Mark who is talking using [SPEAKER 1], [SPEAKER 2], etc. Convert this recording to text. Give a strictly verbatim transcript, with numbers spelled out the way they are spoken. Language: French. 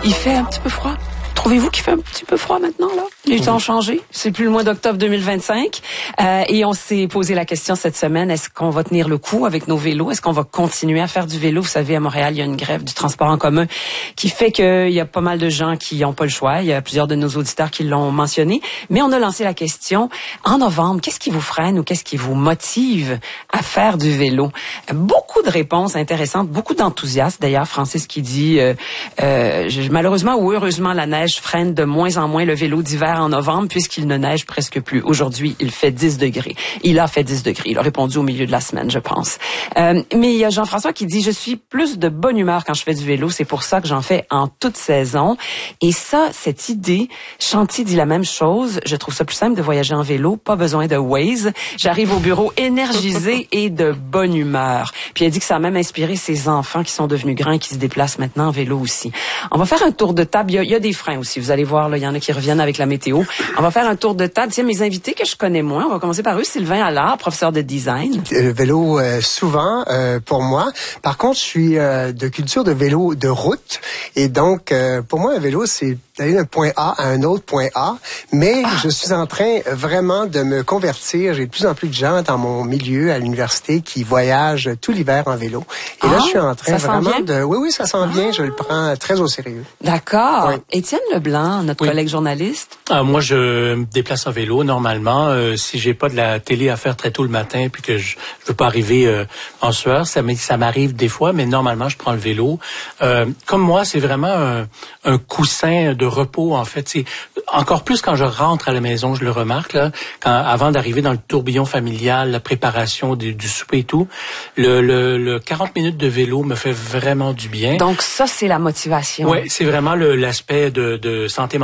[SPEAKER 1] Il fait un petit peu froid. Trouvez-vous qu'il fait un petit peu froid maintenant, là? Les temps ont changé. C'est plus le mois d'octobre deux mille vingt-cinq. Euh, et on s'est posé la question cette semaine, est-ce qu'on va tenir le coup avec nos vélos? Est-ce qu'on va continuer à faire du vélo? Vous savez, à Montréal, il y a une grève du transport en commun qui fait qu'il y a pas mal de gens qui n'ont pas le choix. Il y a plusieurs de nos auditeurs qui l'ont mentionné. Mais on a lancé la question, en novembre, qu'est-ce qui vous freine ou qu'est-ce qui vous motive à faire du vélo? Beaucoup de réponses intéressantes, beaucoup d'enthousiasme. D'ailleurs, Francis qui dit, euh, euh, malheureusement ou heureusement, la neige freine de moins en moins le vélo d'hiver en novembre puisqu'il ne neige presque plus. Aujourd'hui, il fait dix degrés. Il a fait dix degrés. Il a répondu au milieu de la semaine, je pense. Euh, mais il y a Jean-François qui dit, je suis plus de bonne humeur quand je fais du vélo. C'est pour ça que j'en fais en toute saison. Et ça, cette idée, Chanty dit la même chose. Je trouve ça plus simple de voyager en vélo. Pas besoin de Waze. J'arrive au bureau énergisée et de bonne humeur. Puis elle dit que ça a même inspiré ses enfants qui sont devenus grands et qui se déplacent maintenant en vélo aussi. On va faire un tour de table. Il y a, il y a des freins aussi. Vous allez voir, là, il y en a qui reviennent avec la météo. On va faire un tour de table. Tiens, mes invités que je connais moins, on va commencer par eux. Sylvain Allard, professeur de design.
[SPEAKER 2] Le vélo, euh, souvent, euh, pour moi. Par contre, je suis euh, de culture de vélo de route. Et donc, euh, pour moi, un vélo, c'est d'aller d'un point A à un autre point A. Mais ah. je suis en train vraiment de me convertir. J'ai de plus en plus de gens dans mon milieu, à l'université, qui voyagent tout l'hiver en vélo. Et ah, là, je suis en train vraiment de... Oui, oui, ça s'en vient. Ah. Je le prends très au sérieux.
[SPEAKER 1] D'accord. Oui. Étienne Leblanc, notre oui. collègue journaliste.
[SPEAKER 3] Ah, moi, je me déplace en vélo normalement. Euh, si j'ai pas de la télé à faire très tôt le matin, puis que je, je veux pas arriver euh, en sueur, ça, ça m'arrive des fois, mais normalement, je prends le vélo. Euh, comme moi, c'est vraiment un, un coussin de repos, en fait. C'est encore plus quand je rentre à la maison, je le remarque, là, quand, avant d'arriver dans le tourbillon familial, la préparation du, du souper et tout, le, le, le quarante minutes de vélo me fait vraiment du bien.
[SPEAKER 1] Donc ça, c'est la motivation.
[SPEAKER 3] Oui, c'est vraiment le, l'aspect de, de santé mentale.